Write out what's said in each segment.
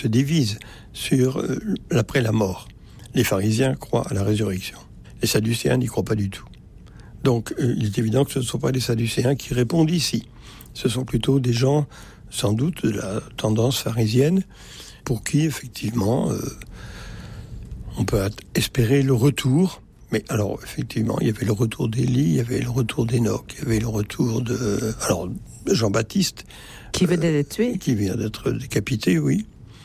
se divisent sur l'après la mort. Les pharisiens croient à la résurrection. Les sadducéens n'y croient pas du tout. Donc, il est évident que ce ne sont pas les sadducéens qui répondent ici. Ce sont plutôt des gens, sans doute, de la tendance pharisienne, pour qui, effectivement, on peut espérer le retour. Mais alors, effectivement, il y avait le retour d'Élie, il y avait le retour d'Enoch, il y avait le retour de Jean-Baptiste. Qui venait d'être tué. Qui vient d'être décapité, oui.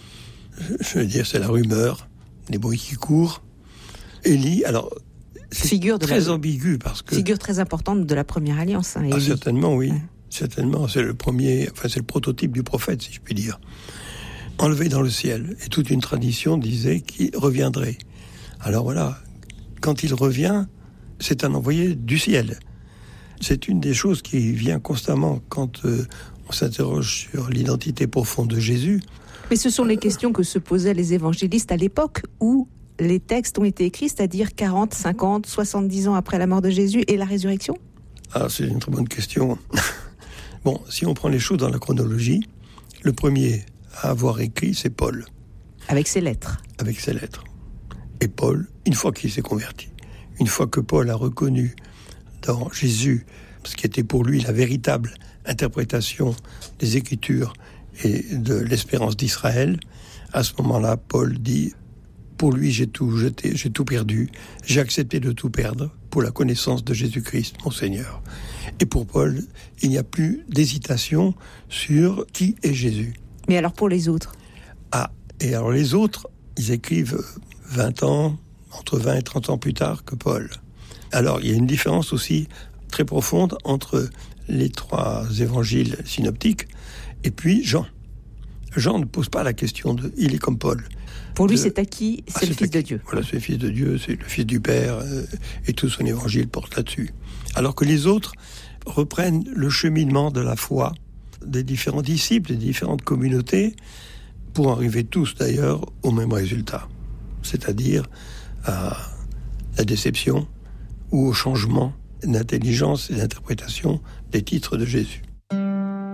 Je veux dire, c'est la rumeur, les bruits qui courent. Élie, alors, c'est très ambigu parce que... Figure très importante de la première alliance. Hein, certainement, oui. Certainement, c'est le premier, c'est le prototype du prophète, si je puis dire. Enlevé dans le ciel. Et toute une tradition disait qu'il reviendrait. Alors voilà, quand il revient, c'est un envoyé du ciel. C'est une des choses qui vient constamment quand on s'interroge sur l'identité profonde de Jésus. Mais ce sont les questions que se posaient les évangélistes à l'époque où les textes ont été écrits, c'est-à-dire 40, 50, 70 ans après la mort de Jésus et la résurrection ? Ah, c'est une très bonne question. Bon, si on prend les choses dans la chronologie, le premier à avoir écrit, c'est Paul. Avec ses lettres. Avec ses lettres. Et Paul, une fois qu'il s'est converti, une fois que Paul a reconnu dans Jésus ce qui était pour lui la véritable interprétation des Écritures et de l'espérance d'Israël, à ce moment-là, Paul dit... Pour lui, j'ai tout jeté, j'ai tout perdu. J'ai accepté de tout perdre pour la connaissance de Jésus-Christ, mon Seigneur. Et pour Paul, il n'y a plus d'hésitation sur qui est Jésus. Mais alors pour les autres ? Ah, et alors les autres, ils écrivent 20 ans, entre 20 et 30 ans plus tard que Paul. Alors, il y a une différence aussi très profonde entre les 3 évangiles synoptiques et puis Jean. Jean ne pose pas la question de « il est comme Paul ». Pour lui, c'est acquis, c'est le Fils de Dieu. Voilà, c'est le Fils de Dieu, c'est le Fils du Père, et tout son évangile porte là-dessus. Alors que les autres reprennent le cheminement de la foi des différents disciples, des différentes communautés, pour arriver tous d'ailleurs au même résultat, c'est-à-dire à la déception ou au changement d'intelligence et d'interprétation des titres de Jésus.